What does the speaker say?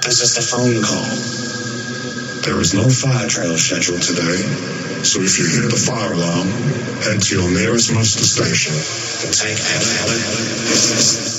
was just a phone call. There was no fire trail scheduled today, so if you hear the fire alarm, head to your nearest muster station and take